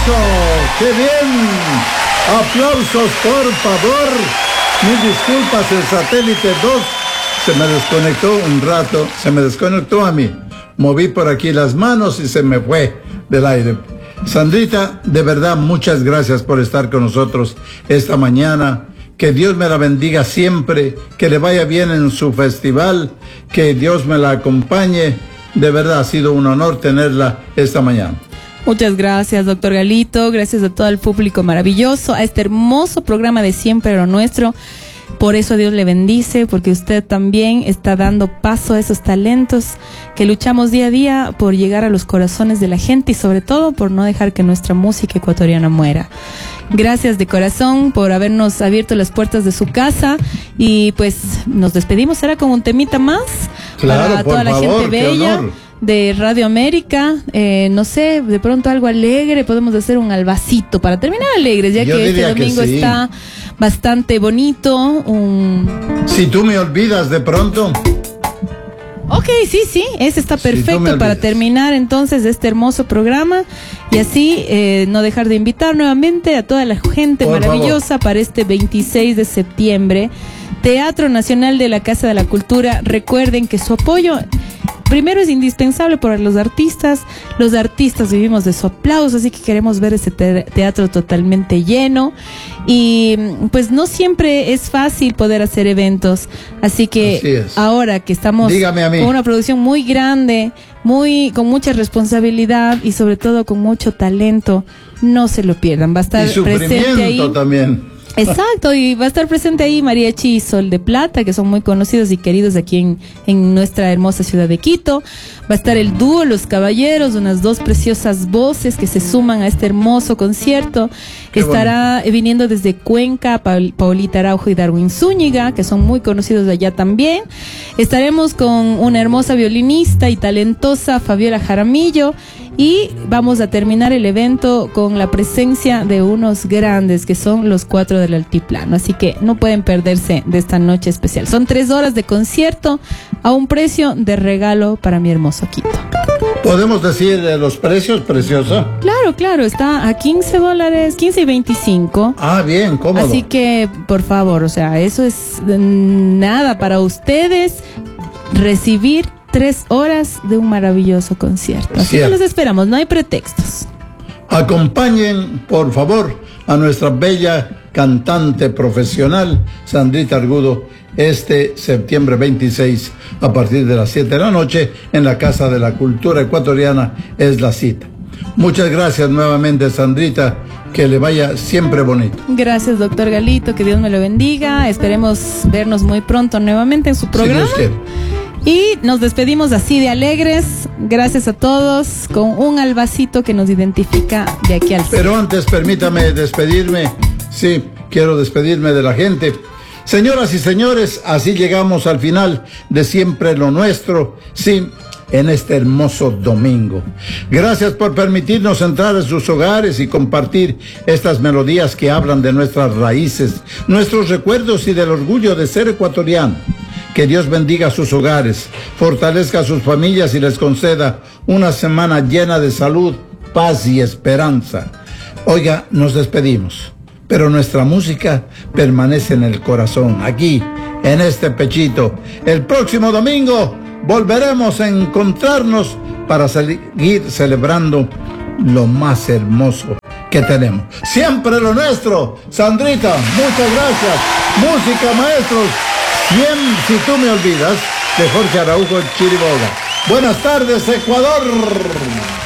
Eso, qué bien. Aplausos, por favor. Mil disculpas, el satélite 2 se me desconectó un rato, se me desconectó a mí. Moví por aquí las manos y se me fue del aire. Sandrita, de verdad, muchas gracias por estar con nosotros esta mañana. Que Dios me la bendiga siempre, que le vaya bien en su festival, que Dios me la acompañe. De verdad, ha sido un honor tenerla esta mañana. Muchas gracias, doctor Galito. Gracias a todo el público maravilloso, a este hermoso programa de Siempre lo Nuestro. Por eso Dios le bendice, porque usted también está dando paso a esos talentos que luchamos día a día por llegar a los corazones de la gente y sobre todo por no dejar que nuestra música ecuatoriana muera. Gracias de corazón por habernos abierto las puertas de su casa y pues nos despedimos ahora con un temita más, claro, para toda la gente bella de Radio América. No sé, de pronto algo alegre, podemos hacer un albacito para terminar alegres, ya que este domingo sí está bastante bonito. Si tú me olvidas de pronto. Ok, sí, ese está perfecto si para terminar entonces este hermoso programa y así no dejar de invitar nuevamente a toda la gente maravillosa para este 26 de septiembre, Teatro Nacional de la Casa de la Cultura. Recuerden que su apoyo primero es indispensable para los artistas vivimos de su aplauso, así que queremos ver ese teatro totalmente lleno y pues no siempre es fácil poder hacer eventos, así que ahora que estamos con una producción muy grande, con mucha responsabilidad y sobre todo con mucho talento, no se lo pierdan, va a estar presente ahí también. Exacto, y va a estar presente ahí Mariachi y Sol de Plata, que son muy conocidos y queridos aquí en nuestra hermosa ciudad de Quito. Va a estar el dúo Los Caballeros, unas dos preciosas voces que se suman a este hermoso concierto. Estará viniendo desde Cuenca Paulita Araujo y Darwin Zúñiga, que son muy conocidos de allá también. Estaremos con una hermosa violinista y talentosa Fabiola Jaramillo. Y vamos a terminar el evento con la presencia de unos grandes que son los 4 del Altiplano. Así que no pueden perderse de esta noche especial. Son 3 horas de concierto a un precio de regalo para mi hermoso Quito. ¿Podemos decir los precios, preciosa? Claro, está a $15, 15 y 25. Ah, bien, cómodo. Así que, por favor, o sea, eso es nada para ustedes recibir 3 horas de un maravilloso concierto. Así que los esperamos, no hay pretextos. Acompañen, por favor, a nuestra bella cantante profesional, Sandrita Argudo, este septiembre 26, a partir de las 7 de la noche, en la Casa de la Cultura Ecuatoriana, es la cita. Muchas gracias nuevamente, Sandrita, que le vaya siempre bonito. Gracias, doctor Galito, que Dios me lo bendiga. Esperemos vernos muy pronto nuevamente en su programa. Si Dios quiere. Y nos despedimos así de alegres, gracias a todos, con un albacito que nos identifica de aquí al cielo. Pero antes permítame despedirme, quiero despedirme de la gente. Señoras y señores, así llegamos al final de Siempre lo Nuestro, en este hermoso domingo. Gracias por permitirnos entrar en sus hogares y compartir estas melodías que hablan de nuestras raíces, nuestros recuerdos y del orgullo de ser ecuatoriano. Que Dios bendiga sus hogares, fortalezca a sus familias y les conceda una semana llena de salud, paz y esperanza. Oiga, nos despedimos, pero nuestra música permanece en el corazón, aquí, en este pechito. El próximo domingo volveremos a encontrarnos para seguir celebrando lo más hermoso que tenemos. Siempre lo nuestro. Sandrita, muchas gracias. Música, maestros. Si tú me olvidas, de Jorge Araujo Chiriboga. Buenas tardes, Ecuador.